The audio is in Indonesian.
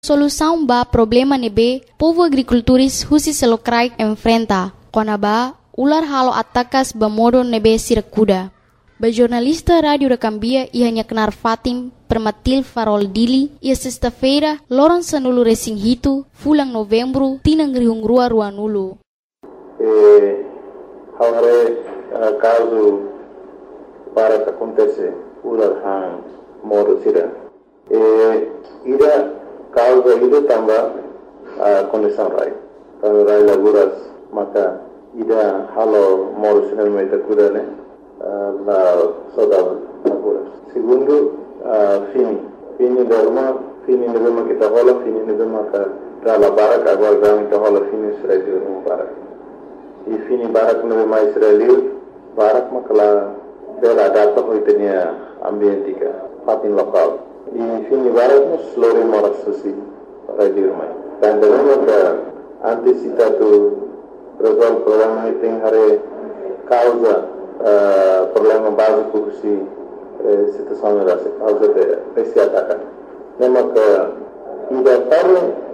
Solução ba problema nebe povo agricultores husi selokrai enfrenta. Konaba ular halo atakas ba modo nebe sirakuda. Ba jornalista rádio da Cambia ia hanya kenar Fatim Permatil Farol Dili ia sexta-feira loron sanulu resing hitu fulang Novembro tinang rihung rua nulu. Agora caso para que acontece ular hang modo sira. Ida causa ida tambah condição rai. Kalau rai laguras maka ida halo modo sira meta kuda ne la soda laguras. Segundo fini derma fini nebema kita hola fini nebema ka la barak agora gami kita hola fini sira di rumah barak. I fini barak nebe mai Israel barak makala bela data hoitenia ambientika fatin lokal. I fini barak mus lori moras susi radio mai. Dan dengan ka antisipatu resolve problema iting hare causa problema básico si situação era causa de esse ataque. Nema ka ida parle